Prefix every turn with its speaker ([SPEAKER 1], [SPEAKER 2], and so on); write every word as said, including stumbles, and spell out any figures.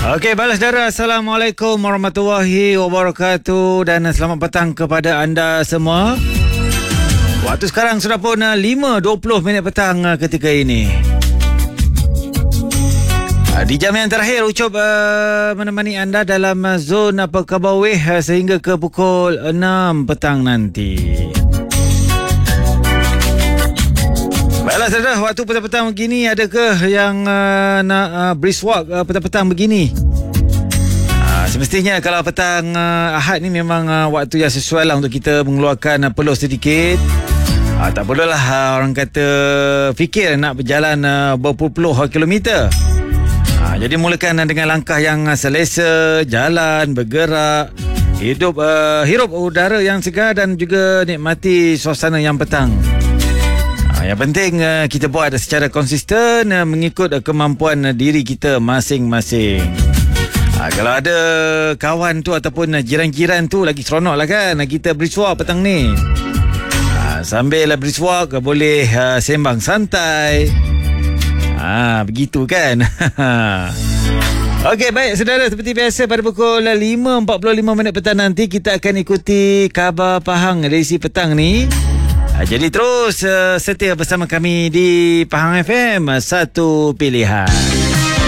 [SPEAKER 1] Okey, balas saudara, Assalamualaikum warahmatullahi wabarakatuh dan selamat petang kepada anda semua. Waktu sekarang sudah pun lima dua puluh minit petang ketika ini. Di jam yang terakhir Ucup uh, menemani anda dalam zon apa khabar weh sehingga ke pukul enam petang nanti. Baiklah saudara, waktu petang-petang begini adakah yang uh, nak uh, brisk walk uh, petang-petang begini? Uh, semestinya kalau petang uh, Ahad ni memang uh, waktu yang sesuai lah untuk kita mengeluarkan uh, peluh sedikit. Uh, tak perlulah uh, orang kata fikir nak berjalan uh, berpuluh-puluh kilometer. Ha, jadi mulakan dengan langkah yang selesa, jalan, bergerak, hidup, uh, hirup udara yang segar dan juga nikmati suasana yang petang. Ha, yang penting uh, kita buat secara konsisten uh, mengikut uh, kemampuan uh, diri kita masing-masing. Ha, kalau ada kawan tu ataupun uh, jiran-jiran tu lagi seronok lah kan kita brisk walk petang ni. Ha, sambil uh, brisk walk uh, boleh uh, sembang santai. Ah, begitu kan. Okey, baik saudara, seperti biasa pada pukul lima empat puluh lima minit petang nanti kita akan ikuti khabar Pahang edisi petang ni. Ah, jadi terus uh, setia bersama kami di Pahang F M, satu pilihan.